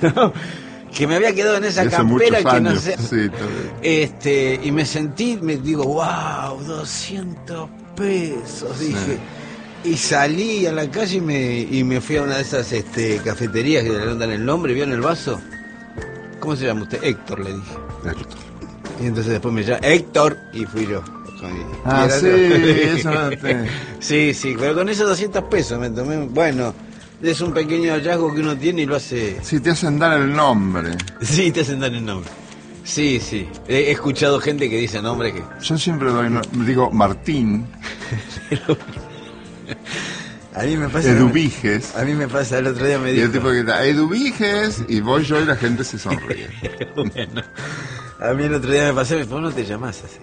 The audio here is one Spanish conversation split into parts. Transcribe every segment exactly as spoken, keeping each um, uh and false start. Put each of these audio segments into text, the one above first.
que me había quedado en esa Hace campera muchos que no años, sé. sí, este, y me sentí, me digo, wow, doscientos pesos, sí. dije. Y salí a la calle y me, y me fui a una de esas este, cafeterías que le dan el nombre, ¿vio en el vaso? ¿Cómo se llama usted? Héctor, le dije. Héctor. Y entonces después me llama Héctor y fui yo. Ah, sí, eso no te... Sí, sí, pero con esos doscientos pesos me tomé, bueno, es un pequeño hallazgo que uno tiene y lo hace... Sí, te hacen dar el nombre. Sí, te hacen dar el nombre. Sí, sí, he, he escuchado gente que dice nombre que... Yo siempre doy, no, digo Martín. A mí me pasa... Eduviges. A mí me pasa, el otro día me Y dijo... el tipo que está, Eduviges, y voy yo y la gente se sonríe. Bueno, a mí el otro día me pasó y me dijo, no te llamás así.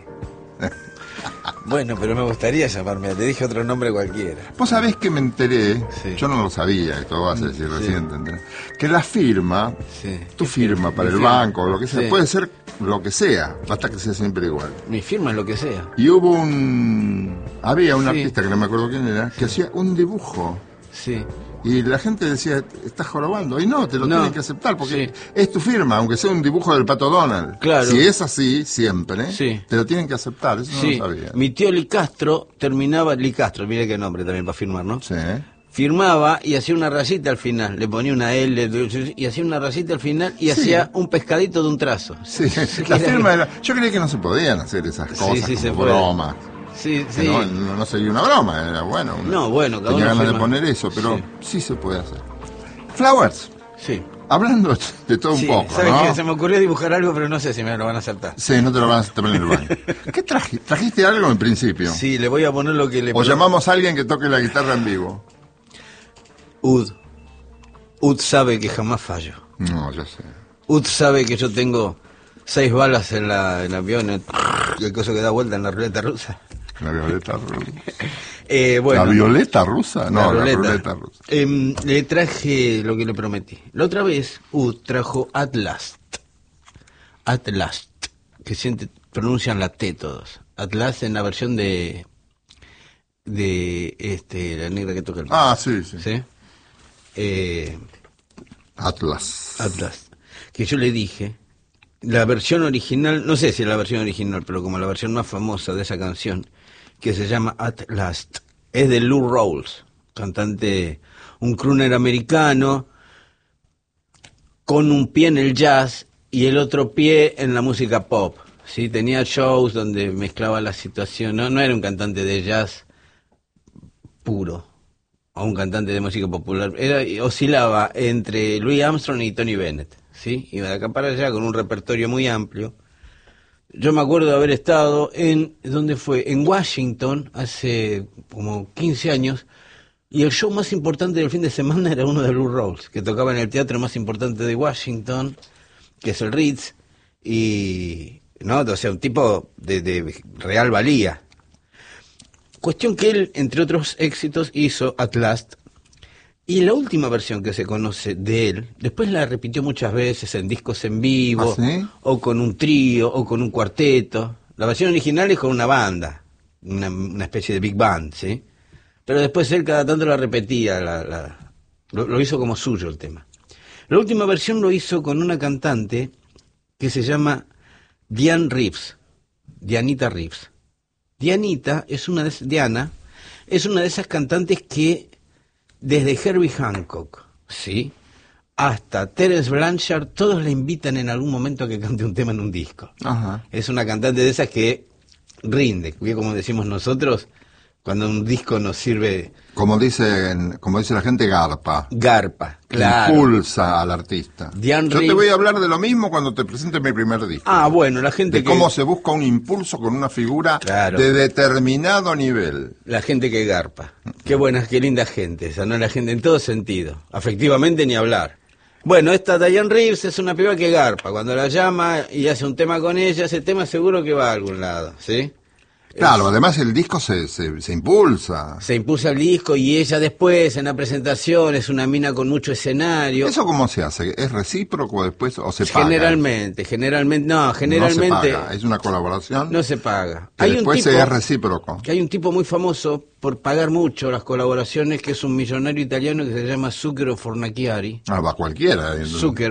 Bueno, pero me gustaría llamarme, te dije otro nombre cualquiera. Vos sabés que me enteré, Sí. yo no lo sabía, esto lo vas a decir Sí. recién, te enteré, que la firma, Sí. tu firma para Mi el firma. banco o lo que sea, Sí. puede ser lo que sea, basta que sea siempre igual. Mi firma es lo que sea. Y hubo un... había un Sí. artista que no me acuerdo quién era, que hacía un dibujo. Sí. Y la gente decía, estás jorobando. Y no, te lo No. tienen que aceptar, porque Sí. es tu firma, aunque sea un dibujo del Pato Donald. Claro. Si es así, siempre, Sí. te lo tienen que aceptar, eso Sí, no lo sabía. mi tío Licastro terminaba, Licastro, mire qué nombre también para firmar, ¿no? Sí. Firmaba y hacía una rayita al final, le ponía una L y hacía una rayita al final y Sí. hacía un pescadito de un trazo. Sí, la firma era... Yo creía que no se podían hacer esas Sí, cosas sí, se como puede. bromas. Sí, Que sí. No, no, no sería una broma, era bueno. una- No, bueno, cada tenía uno ganas de firma. poner eso, pero Sí. sí. se puede hacer. Flowers, Sí. hablando de todo Sí, un poco, ¿sabes ¿no? qué? Se me ocurrió dibujar algo, pero no sé si me lo van a acertar. Sí, no te lo van a aceptar en el baño. ¿Qué traje? ¿Trajiste algo en principio? Sí, le voy a poner lo que le O pon- llamamos a alguien que toque la guitarra en vivo. Ud. Ud sabe que jamás fallo. No, ya sé. Ud sabe que yo tengo seis balas en la, en el avión y el coso que da vuelta en la ruleta rusa. La violeta rusa. Eh, bueno, ¿La violeta rusa? No, la ruleta. ruleta rusa. Em, le traje lo que le prometí. La otra vez, Ud trajo At Last. At Last. Que siente, pronuncian la T todos. At Last en la versión de. de este la negra que toca el Ah, sí, sí. ¿Sí? Eh, Atlas. At Last. Que yo le dije. La versión original, no sé si es la versión original, pero como la versión más famosa de esa canción, que se llama At Last, es de Lou Rawls, cantante, un crooner americano, con un pie en el jazz y el otro pie en la música pop. ¿Sí? Tenía shows donde mezclaba la situación, no, no era un cantante de jazz puro, o un cantante de música popular, era, oscilaba entre Louis Armstrong y Tony Bennett, ¿sí? Iba de acá para allá con un repertorio muy amplio. Yo me acuerdo de haber estado en, ¿dónde fue? En Washington, hace como quince años, y el show más importante del fin de semana era uno de Lou Rawls, que tocaba en el teatro más importante de Washington, que es el Ritz, y, ¿no? O sea, un tipo de, de real valía. Cuestión que él, entre otros éxitos, hizo At Last, y la última versión que se conoce de él, después la repitió muchas veces en discos en vivo, ¿Ah, sí? o con un trío, o con un cuarteto. La versión original es con una banda, una, una especie de big band, ¿sí? Pero después él cada tanto la repetía, la, la, lo, lo hizo como suyo el tema. La última versión lo hizo con una cantante que se llama Diane Reeves, Dianita Reeves. Dianita es una de, Diana es una de esas cantantes que desde Herbie Hancock, ¿sí?, hasta Terence Blanchard, todos le invitan en algún momento a que cante un tema en un disco. Ajá. Es una cantante de esas que rinde, que como decimos nosotros, cuando un disco nos sirve, Como dicen, como dice la gente, garpa. garpa, claro. Impulsa al artista. Diane Yo te Reeves- voy a hablar de lo mismo cuando te presente mi primer disco. Ah, bueno, la gente de que... cómo se busca un impulso con una figura Claro. de determinado nivel. La gente que garpa. Qué buena, qué linda gente esa, ¿no? La gente en todo sentido. Afectivamente ni hablar. Bueno, esta Diane Reeves es una piba que garpa. Cuando la llama y hace un tema con ella, ese tema seguro que va a algún lado, ¿sí? Claro, además el disco se, se, se impulsa. Se impulsa el disco y ella después en la presentación es una mina con mucho escenario. ¿Eso cómo se hace? ¿Es recíproco después o se paga? Generalmente, generalmente, no, generalmente No se paga, es una colaboración. no se paga. Que Hay un después tipo, se es recíproco. que hay un tipo muy famoso por pagar mucho las colaboraciones, que es un millonario italiano que se llama Zucchero Fornaciari. Ah, va cualquiera. Zucchero